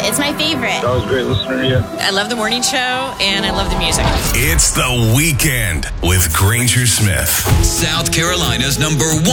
It's my favorite. Always great listening to you. I love the morning show, and I love the music. It's The Weekend with Granger Smith. South Carolina's #1